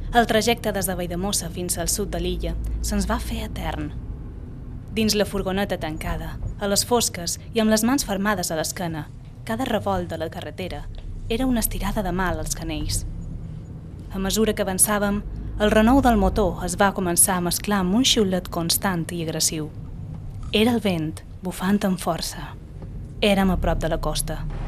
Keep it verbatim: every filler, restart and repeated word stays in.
El trajecte des de Valldemossa fins al sud de l'illa se'ns va fer etern. Dins la furgoneta tancada, a les fosques i amb les mans fermades a l'esquena, cada revolt de la carretera era una estirada de mal als canells. A mesura que avançàvem, el renou del motor es va començar a mesclar amb un xiulet constant i agressiu. Era el vent, bufant amb força. Érem a prop de la costa.